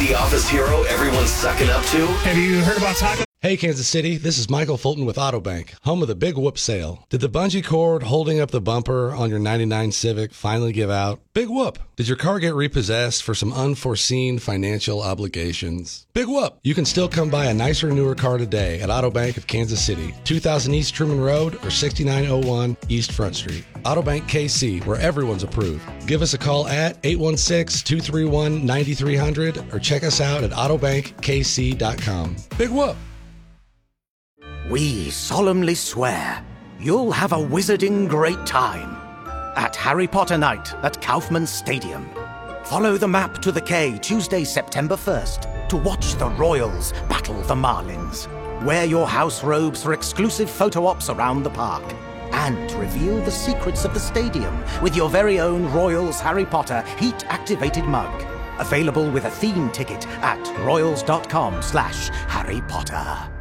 the office hero everyone's sucking up to? Have you heard about Taco? Hey, Kansas City, this is Michael Fulton with Autobank, home of the Big Whoop Sale. Did the bungee cord holding up the bumper on your 99 Civic finally give out? Big whoop. Did your car get repossessed for some unforeseen financial obligations? Big whoop. You can still come buy a nicer, newer car today at Autobank of Kansas City, 2000 East Truman Road or 6901 East Front Street. Autobank KC, where everyone's approved. Give us a call at 816-231-9300 or check us out at autobankkc.com. Big whoop. We solemnly swear you'll have a wizarding great time at Harry Potter Night at Kaufman Stadium. Follow the map to the K Tuesday, September 1st to watch the Royals battle the Marlins. Wear your house robes for exclusive photo ops around the park and reveal the secrets of the stadium with your very own Royals Harry Potter heat-activated mug. Available with a theme ticket at royals.com/Harry Potter.